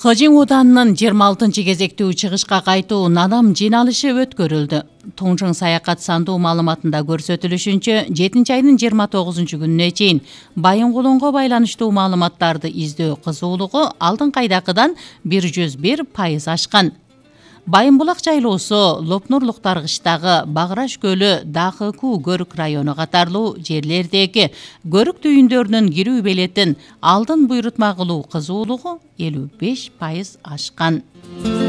Хожин Уданынын 26 кезектүү чыгышка кайтуу надам жыйналышы өткөрүлдү. Тоңжоң саякат сандуу маалыматында көрсөтүлүшүнчө 7 айдын 29 күнүнө чейин Байынгулунга байланыштуу маалыматтарды издөө кызуулугу алдыңкы айдакыдан 101% ашкан. Байынбулак жайлоосу, Лопнурлуктар кыштагы Баграш көлү, Дахыку көрүк району катарлуу жерлердеги көрүк түйүндөрүнүн кирүү белетин алдын буйрутма кылуу кызуулугу 55% ашкан.